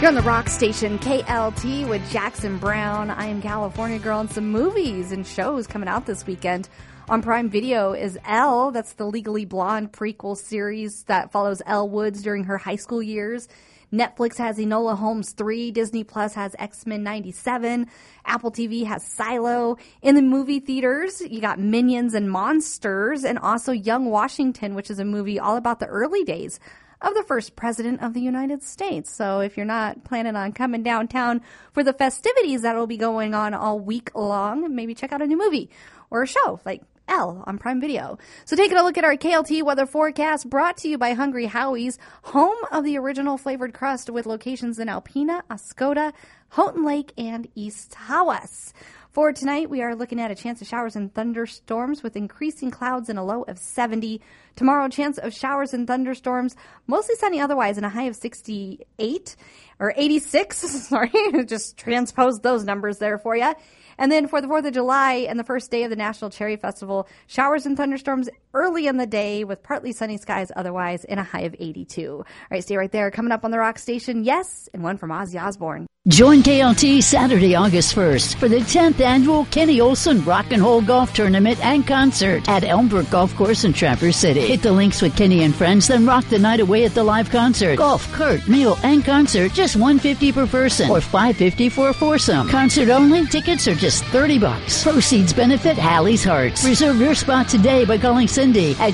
You're on the rock station KLT with Jackson Brown. I am California Girl, and some movies and shows coming out this weekend. On Prime Video is Elle. That's the Legally Blonde prequel series that follows Elle Woods during her high school years. Netflix has Enola Holmes 3. Disney Plus has X-Men 97. Apple TV has Silo. In the movie theaters, you got Minions and Monsters, and also Young Washington, which is a movie all about the early days of the first president of the United States. So if you're not planning on coming downtown for the festivities that will be going on all week long, maybe check out a new movie or a show like Elle on Prime Video. So taking a look at our KLT weather forecast, brought to you by Hungry Howie's, home of the original flavored crust, with locations in Alpena, Oscoda, Houghton Lake, and East Tawas. For tonight, we are looking at a chance of showers and thunderstorms with increasing clouds and a low of 70. Tomorrow, chance of showers and thunderstorms, mostly sunny otherwise, and a high of 68 or 86. Sorry, just transposed those numbers there for you. And then for the 4th of July and the first day of the National Cherry Festival, showers and thunderstorms early in the day with partly sunny skies otherwise, and a high of 82. All right, stay right there. Coming up on the Rock Station, Yes, and one from Ozzy Osbourne. Join KLT Saturday, August 1st for the 10th annual Kenny Olson Rock and Roll Golf Tournament and Concert at Elmbrook Golf Course in Traverse City. Hit the links with Kenny and friends, then rock the night away at the live concert. Golf, cart, meal, and concert, just $150 per person or $550 for a foursome. Concert only, tickets are just $30. Proceeds benefit Hallie's Hearts. Reserve your spot today by calling Cindy at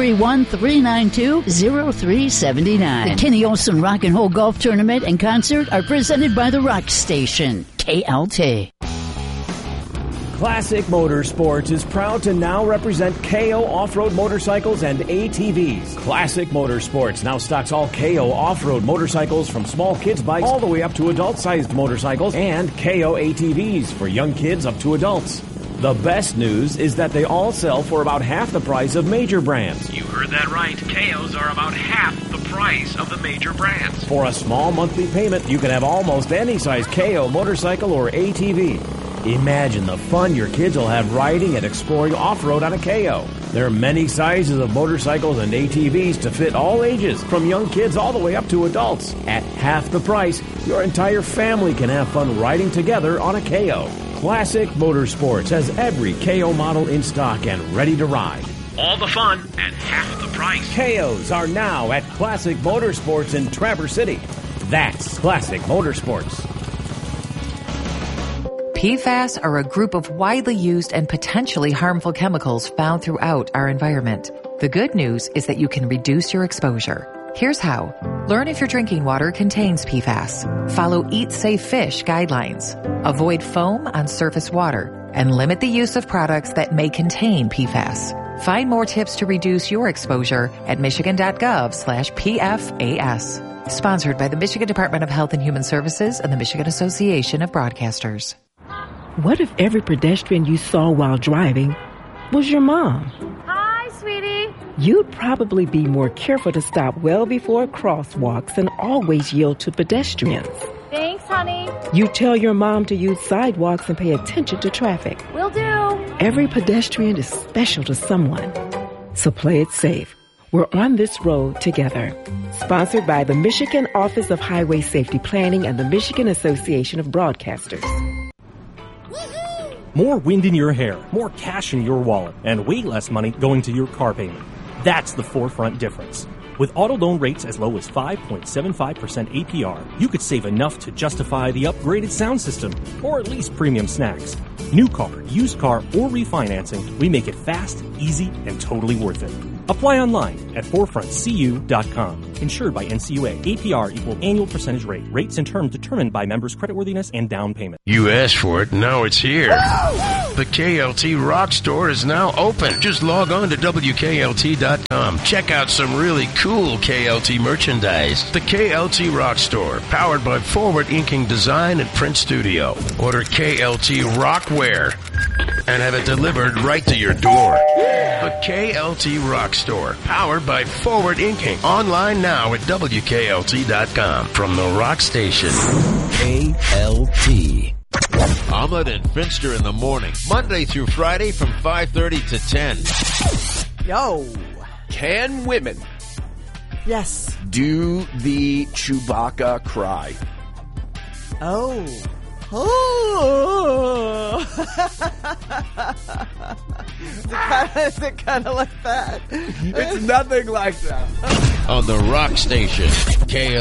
231-392-0379. The Kenny Olson Rock and Roll Golf Tournament and Concert are presented by the Rock Station, KLT. Classic Motorsports is proud to now represent KO off-road motorcycles and ATVs. Classic Motorsports now stocks all KO off-road motorcycles, from small kids bikes all the way up to adult-sized motorcycles, and KO ATVs for young kids up to adults. The best news is that they all sell for about half the price of major brands. You heard that right. KOs are about half the price of the major brands. For a small monthly payment, you can have almost any size KO motorcycle or ATV. Imagine the fun your kids will have riding and exploring off-road on a KO. There are many sizes of motorcycles and ATVs to fit all ages, from young kids all the way up to adults. At half the price, your entire family can have fun riding together on a KO. Classic Motorsports has every KO model in stock and ready to ride. All the fun at half the price. KOs are now at Classic Motorsports in Traverse City. That's Classic Motorsports. PFAS are a group of widely used and potentially harmful chemicals found throughout our environment. The good news is that you can reduce your exposure. Here's how. Learn if your drinking water contains PFAS. Follow Eat Safe Fish guidelines. Avoid foam on surface water. And limit the use of products that may contain PFAS. Find more tips to reduce your exposure at michigan.gov/PFAS. Sponsored by the Michigan Department of Health and Human Services and the Michigan Association of Broadcasters. What if every pedestrian you saw while driving was your mom? Hi, sweetie. You'd probably be more careful to stop well before crosswalks and always yield to pedestrians. Thanks, honey. You tell your mom to use sidewalks and pay attention to traffic. Will do. Every pedestrian is special to someone. So play it safe. We're on this road together. Sponsored by the Michigan Office of Highway Safety Planning and the Michigan Association of Broadcasters. More wind in your hair, more cash in your wallet, and way less money going to your car payment. That's the Forefront difference. With auto loan rates as low as 5.75% APR, you could save enough to justify the upgraded sound system, or at least premium snacks. New car, used car, or refinancing, we make it fast, easy, and totally worth it. Apply online at forefrontcu.com. Insured by NCUA. APR equal annual percentage rate. Rates and terms determined by members' creditworthiness and down payment. You asked for it, now it's here. The KLT Rock Store is now open. Just log on to WKLT.com. Check out some really cool KLT merchandise. The KLT Rock Store, powered by Forward Inking Design and Print Studio. Order KLT Rockware and have it delivered right to your door. The KLT Rock Store, powered by Forward Inking. Online now at WKLT.com. From the Rock Station, KLT. Ahmed and Finster in the morning, Monday through Friday from 5:30 to 10. Yo. Can women yes do the Chewbacca cry? Oh. Is it kind of like that? It's nothing like that. On the Rock Station, KL.